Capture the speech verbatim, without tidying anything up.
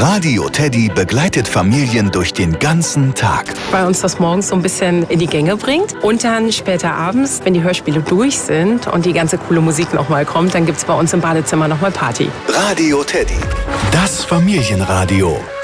Radio Teddy begleitet Familien durch den ganzen Tag. Bei uns das morgens so ein bisschen in die Gänge bringt. Und dann später abends, wenn die Hörspiele durch sind und die ganze coole Musik nochmal kommt, dann gibt es bei uns im Badezimmer nochmal Party. Radio Teddy, das Familienradio.